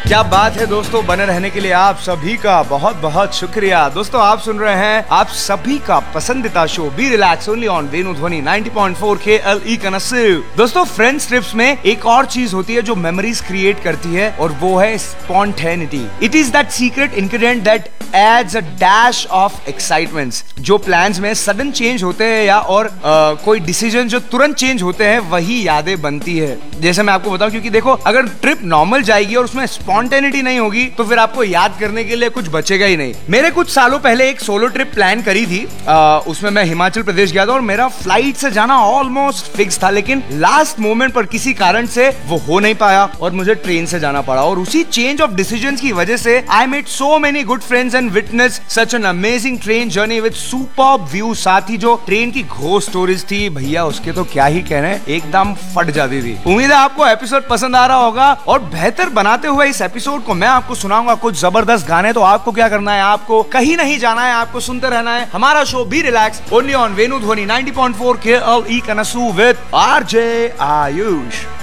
क्या बात है दोस्तों, बने रहने के लिए आप सभी का बहुत बहुत शुक्रिया। दोस्तों आप सुन रहे हैं आप सभी का पसंदीदा show be relax only on Venu ध्वनि 90.4 KLE कनसु। दोस्तों फ्रेंड्स ट्रिप्स में एक और चीज होती है जो मेमोरीज क्रिएट करती है और वो है spontaneity. It is that secret ingredient that adds a dash of excitements. जो प्लान्स में सडन चेंज होते हैं या और कोई डिसीजन जो तुरंत चेंज होते हैं वही यादें बनती है। जैसे मैं आपको बताऊं, क्योंकि देखो अगर ट्रिप नॉर्मल जाएगी और उसमें स्पॉन्टेनिटी नहीं होगी तो फिर आपको याद करने के लिए कुछ बचेगा ही नहीं। मेरे कुछ सालों पहले एक सोलो ट्रिप प्लान करी थी, उसमें मैं हिमाचल प्रदेश गया था और मेरा फ्लाइट से जाना ऑलमोस्ट फिक्स था, लेकिन लास्ट मोमेंट पर किसी कारण से वो हो नहीं पाया और मुझे ट्रेन से जाना पड़ा। और उसी चेंज ऑफ डिसीजंस की वजह से I made so many good friends and witness such an amazing train journey with superb view. साथ ही जो ट्रेन की घोस्ट स्टोरीज थी भैया उसके तो क्या ही कहने, एकदम फट जाती थी। उम्मीद है आपको एपिसोड पसंद आ रहा होगा और बेहतर बनाते हुए इस एपिसोड को मैं आपको सुनाऊंगा कुछ जबरदस्त गाने। तो आपको क्या करना है, आपको कहीं नहीं जाना है, आपको सुनते रहना है हमारा show be relax only on Venu ध्वनि 90.4 KLE Kanasu with RJ Ayush.